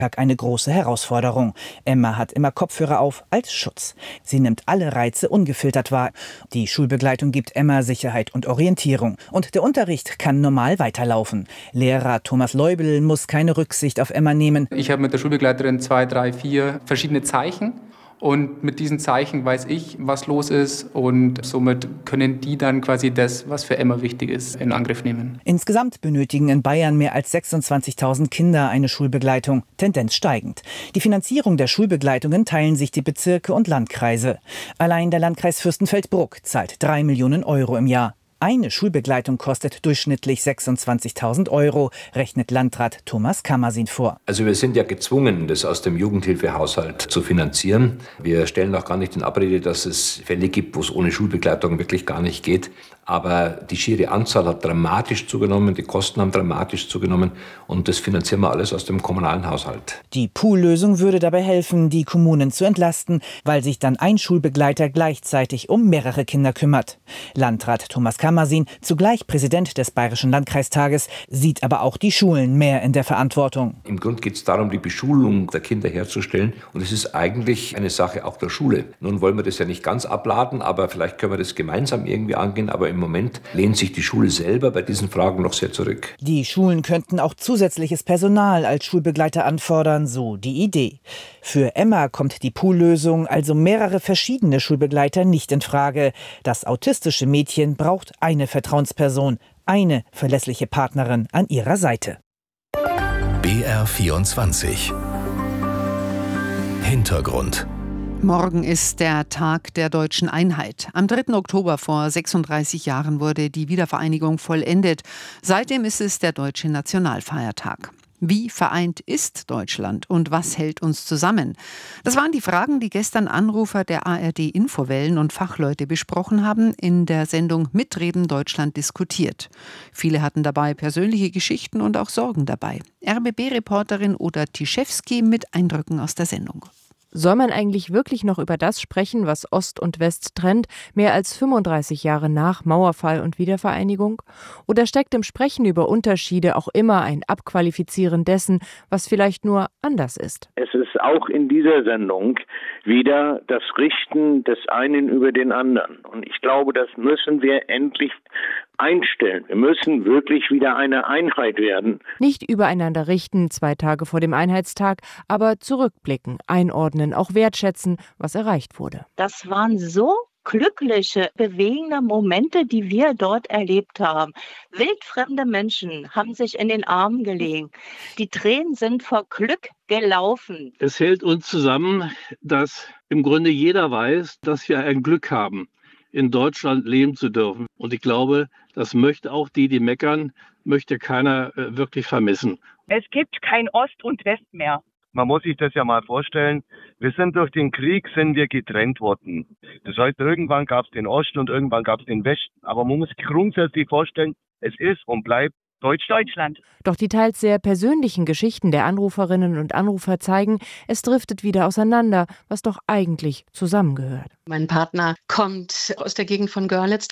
Eine große Herausforderung. Emma hat immer Kopfhörer auf als Schutz. Sie nimmt alle Reize ungefiltert wahr. Die Schulbegleitung gibt Emma Sicherheit und Orientierung. Und der Unterricht kann normal weiterlaufen. Lehrer Thomas Leubel muss keine Rücksicht auf Emma nehmen. Ich habe mit der Schulbegleiterin 2, 3, 4 verschiedene Zeichen. Und mit diesen Zeichen weiß ich, was los ist, und somit können die dann quasi das, was für Emma wichtig ist, in Angriff nehmen. Insgesamt benötigen in Bayern mehr als 26.000 Kinder eine Schulbegleitung, Tendenz steigend. Die Finanzierung der Schulbegleitungen teilen sich die Bezirke und Landkreise. Allein der Landkreis Fürstenfeldbruck zahlt 3 Millionen Euro im Jahr. Eine Schulbegleitung kostet durchschnittlich 26.000 Euro, rechnet Landrat Thomas Kammersin vor. Also wir sind ja gezwungen, das aus dem Jugendhilfehaushalt zu finanzieren. Wir stellen auch gar nicht in Abrede, dass es Fälle gibt, wo es ohne Schulbegleitung wirklich gar nicht geht. Aber die schiere Anzahl hat dramatisch zugenommen, die Kosten haben dramatisch zugenommen, und das finanzieren wir alles aus dem kommunalen Haushalt. Die Poollösung würde dabei helfen, die Kommunen zu entlasten, weil sich dann ein Schulbegleiter gleichzeitig um mehrere Kinder kümmert. Landrat Thomas Kammersin, zugleich Präsident des Bayerischen Landkreistages, sieht aber auch die Schulen mehr in der Verantwortung. Im Grunde geht es darum, die Beschulung der Kinder herzustellen, und es ist eigentlich eine Sache auch der Schule. Nun wollen wir das ja nicht ganz abladen, aber vielleicht können wir das gemeinsam irgendwie angehen, aber im Moment lehnt sich die Schule selber bei diesen Fragen noch sehr zurück. Die Schulen könnten auch zusätzliches Personal als Schulbegleiter anfordern, so die Idee. Für Emma kommt die Poollösung, also mehrere verschiedene Schulbegleiter, nicht in Frage. Das autistische Mädchen braucht eine Vertrauensperson, eine verlässliche Partnerin an ihrer Seite. BR24 Hintergrund. Morgen ist der Tag der deutschen Einheit. Am 3. Oktober vor 36 Jahren wurde die Wiedervereinigung vollendet. Seitdem ist es der deutsche Nationalfeiertag. Wie vereint ist Deutschland und was hält uns zusammen? Das waren die Fragen, die gestern Anrufer der ARD-Infowellen und Fachleute besprochen haben, in der Sendung Mitreden Deutschland diskutiert. Viele hatten dabei persönliche Geschichten und auch Sorgen dabei. RBB-Reporterin Oda Tischewski mit Eindrücken aus der Sendung. Soll man eigentlich wirklich noch über das sprechen, was Ost und West trennt, mehr als 35 Jahre nach Mauerfall und Wiedervereinigung? Oder steckt im Sprechen über Unterschiede auch immer ein Abqualifizieren dessen, was vielleicht nur anders ist? Es ist auch in dieser Sendung wieder das Richten des einen über den anderen. Und ich glaube, das müssen wir endlich einstellen. Wir müssen wirklich wieder eine Einheit werden. Nicht übereinander richten, 2 Tage vor dem Einheitstag, aber zurückblicken, einordnen, auch wertschätzen, was erreicht wurde. Das waren so glückliche, bewegende Momente, die wir dort erlebt haben. Wildfremde Menschen haben sich in den Armen gelegen. Die Tränen sind vor Glück gelaufen. Es hält uns zusammen, dass im Grunde jeder weiß, dass wir ein Glück haben, in Deutschland leben zu dürfen. Und ich glaube, das möchte auch die meckern, möchte keiner wirklich vermissen. Es gibt kein Ost und West mehr. Man muss sich das ja mal vorstellen, wir sind durch den Krieg getrennt worden. Das heißt, irgendwann gab es den Osten und irgendwann gab es den Westen. Aber man muss sich grundsätzlich vorstellen, es ist und bleibt Deutschland. Doch die teils sehr persönlichen Geschichten der Anruferinnen und Anrufer zeigen, es driftet wieder auseinander, was doch eigentlich zusammengehört. Mein Partner kommt aus der Gegend von Görlitz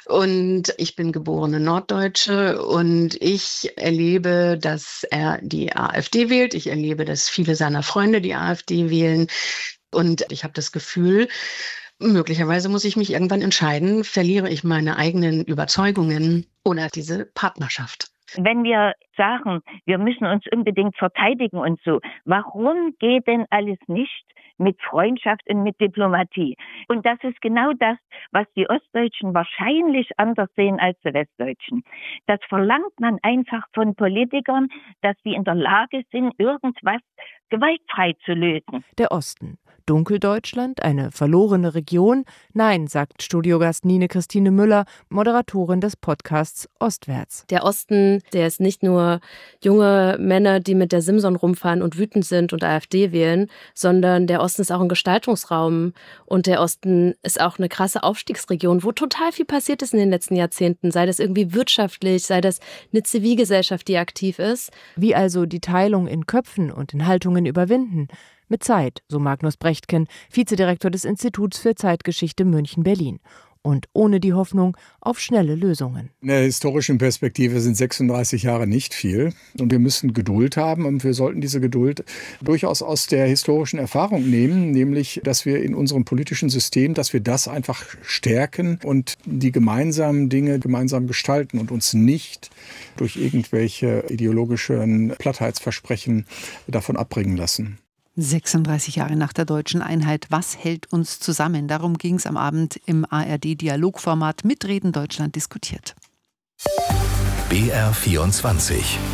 und ich bin geborene Norddeutsche und ich erlebe, dass er die AfD wählt. Ich erlebe, dass viele seiner Freunde die AfD wählen und ich habe das Gefühl, möglicherweise muss ich mich irgendwann entscheiden, verliere ich meine eigenen Überzeugungen oder diese Partnerschaft. Wenn wir sagen, wir müssen uns unbedingt verteidigen und so, warum geht denn alles nicht mit Freundschaft und mit Diplomatie? Und das ist genau das, was die Ostdeutschen wahrscheinlich anders sehen als die Westdeutschen. Das verlangt man einfach von Politikern, dass sie in der Lage sind, irgendwas gewaltfrei zu lösen. Der Osten. Dunkeldeutschland, eine verlorene Region? Nein, sagt Studiogast Nine Christine Müller, Moderatorin des Podcasts Ostwärts. Der Osten, der ist nicht nur junge Männer, die mit der Simson rumfahren und wütend sind und AfD wählen, sondern der Osten ist auch ein Gestaltungsraum und der Osten ist auch eine krasse Aufstiegsregion, wo total viel passiert ist in den letzten Jahrzehnten, sei das irgendwie wirtschaftlich, sei das eine Zivilgesellschaft, die aktiv ist. Wie also die Teilung in Köpfen und in Haltungen überwinden? Mit Zeit, so Magnus Brechtken, Vizedirektor des Instituts für Zeitgeschichte München-Berlin. und ohne die Hoffnung auf schnelle Lösungen. In der historischen Perspektive sind 36 Jahre nicht viel und wir müssen Geduld haben und wir sollten diese Geduld durchaus aus der historischen Erfahrung nehmen, nämlich, dass wir in unserem politischen System, dass wir das einfach stärken und die gemeinsamen Dinge gemeinsam gestalten und uns nicht durch irgendwelche ideologischen Plattheitsversprechen davon abbringen lassen. 36 Jahre nach der deutschen Einheit. Was hält uns zusammen? Darum ging es am Abend im ARD-Dialogformat Mitreden Deutschland diskutiert. BR24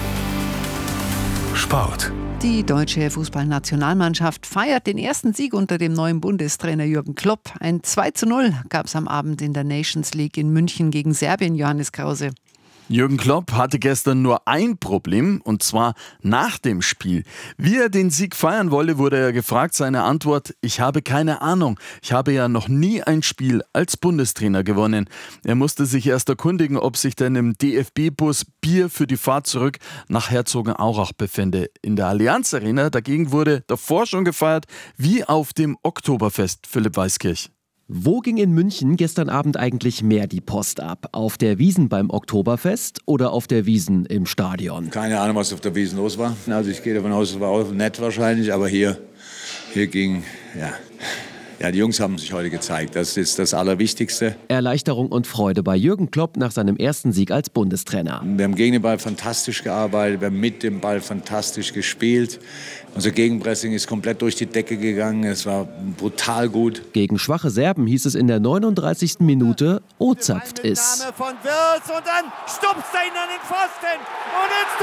Sport. Die deutsche Fußballnationalmannschaft feiert den ersten Sieg unter dem neuen Bundestrainer Jürgen Klopp. Ein 2:0 gab es am Abend in der Nations League in München gegen Serbien, Johannes Krause. Jürgen Klopp hatte gestern nur ein Problem, und zwar nach dem Spiel. Wie er den Sieg feiern wolle, wurde er gefragt. Seine Antwort: Ich habe keine Ahnung. Ich habe ja noch nie ein Spiel als Bundestrainer gewonnen. Er musste sich erst erkundigen, ob sich denn im DFB-Bus Bier für die Fahrt zurück nach Herzogenaurach befände. In der Allianz Arena dagegen wurde davor schon gefeiert, wie auf dem Oktoberfest. Philipp Weiskirch. Wo ging in München gestern Abend eigentlich mehr die Post ab? Auf der Wiesn beim Oktoberfest oder auf der Wiesn im Stadion? Keine Ahnung, was auf der Wiesn los war. Also ich gehe davon aus, es war auch nett wahrscheinlich, aber hier ging, ja, die Jungs haben sich heute gezeigt. Das ist das Allerwichtigste. Erleichterung und Freude bei Jürgen Klopp nach seinem ersten Sieg als Bundestrainer. Wir haben gegen den Ball fantastisch gearbeitet, wir haben mit dem Ball fantastisch gespielt. Unser Gegenpressing ist komplett durch die Decke gegangen. Es war brutal gut. Gegen schwache Serben hieß es in der 39. Minute: O-zapft ist. Von Wirtz und dann stupst er ihn an den Pfosten und ins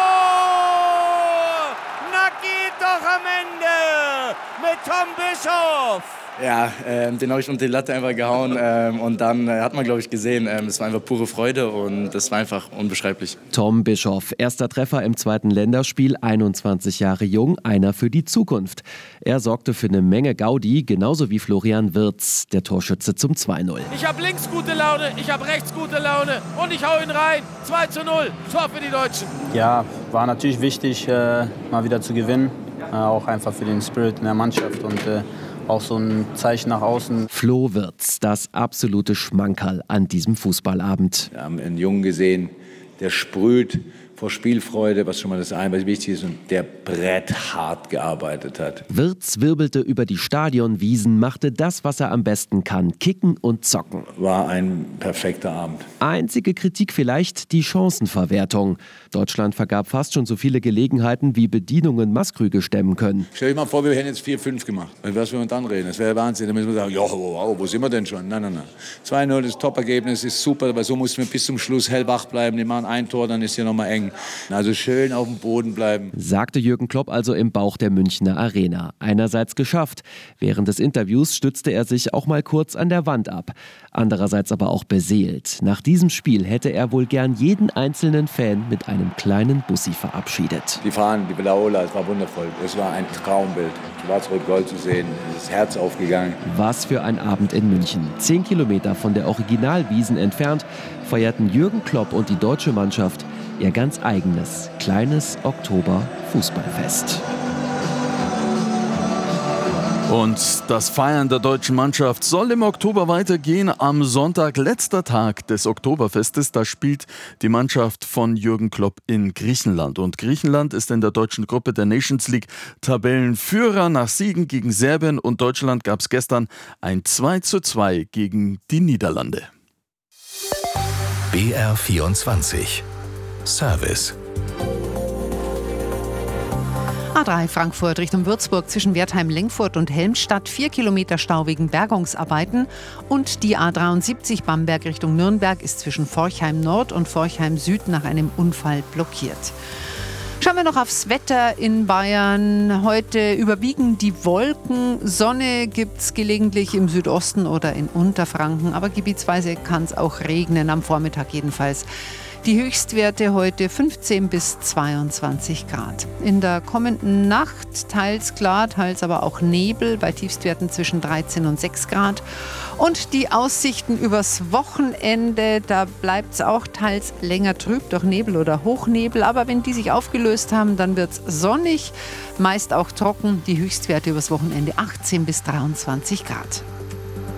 Tor! Na geht doch am Ende mit Tom Bischoff! Ja, den habe ich unter die Latte einfach gehauen und dann hat man, glaube ich, gesehen, es war einfach pure Freude und das war einfach unbeschreiblich. Tom Bischoff, erster Treffer im zweiten Länderspiel, 21 Jahre jung, einer für die Zukunft. Er sorgte für eine Menge Gaudi, genauso wie Florian Wirtz, der Torschütze zum 2:0. Ich habe links gute Laune, ich habe rechts gute Laune und ich hau ihn rein. 2:0, Tor für die Deutschen. Ja, war natürlich wichtig, mal wieder zu gewinnen, auch einfach für den Spirit in der Mannschaft und auch so ein Zeichen nach außen. Flo Wirtz, das absolute Schmankerl an diesem Fußballabend. Wir haben einen Jungen gesehen, der sprüht vor Spielfreude, was schon mal das eine, was wichtig ist, und der bretthart gearbeitet hat. Wirtz wirbelte über die Stadionwiesen, machte das, was er am besten kann: kicken und zocken. War ein perfekter Abend. Einzige Kritik vielleicht die Chancenverwertung. Deutschland vergab fast schon so viele Gelegenheiten, wie Bedienungen Maßkrüge stemmen können. Stell dir mal vor, wir hätten jetzt 4-5 gemacht. Was wir dann reden? Das wäre Wahnsinn. Dann müssen wir sagen, ja, wow, wo sind wir denn schon? Nein. 2:0, das Top-Ergebnis ist super, weil so mussten wir bis zum Schluss hellwach bleiben. Die machen ein Tor, dann ist hier nochmal eng. Also schön auf dem Boden bleiben. Sagte Jürgen Klopp also im Bauch der Münchner Arena. Einerseits geschafft. Während des Interviews stützte er sich auch mal kurz an der Wand ab. Andererseits aber auch beseelt. Nach diesem Spiel hätte er wohl gern jeden einzelnen Fan mit einem kleinen Bussi verabschiedet. Die Fahnen, die Blaola, es war wundervoll. Es war ein Traumbild. Schwarz-Rot-Gold zu sehen, das Herz aufgegangen. Was für ein Abend in München. 10 Kilometer von der Originalwiesn entfernt feierten Jürgen Klopp und die deutsche Mannschaft ihr ganz eigenes, kleines Oktober-Fußballfest. Und das Feiern der deutschen Mannschaft soll im Oktober weitergehen. Am Sonntag, letzter Tag des Oktoberfestes, da spielt die Mannschaft von Jürgen Klopp in Griechenland. Und Griechenland ist in der deutschen Gruppe der Nations League Tabellenführer. Nach Siegen gegen Serbien und Deutschland gab es gestern ein 2:2 gegen die Niederlande. BR24 Service. A3 Frankfurt Richtung Würzburg zwischen Wertheim-Lengfurt und Helmstadt 4 Kilometer Stau wegen Bergungsarbeiten. Und die A73 Bamberg Richtung Nürnberg ist zwischen Forchheim Nord und Forchheim Süd nach einem Unfall blockiert. Schauen wir noch aufs Wetter in Bayern. Heute überwiegen die Wolken. Sonne gibt es gelegentlich im Südosten oder in Unterfranken. Aber gebietsweise kann es auch regnen, am Vormittag jedenfalls. Die Höchstwerte heute 15 bis 22 Grad. In der kommenden Nacht teils klar, teils aber auch Nebel, bei Tiefstwerten zwischen 13 und 6 Grad. Und die Aussichten übers Wochenende, da bleibt es auch teils länger trüb durch Nebel oder Hochnebel. Aber wenn die sich aufgelöst haben, dann wird es sonnig, meist auch trocken. Die Höchstwerte übers Wochenende 18 bis 23 Grad.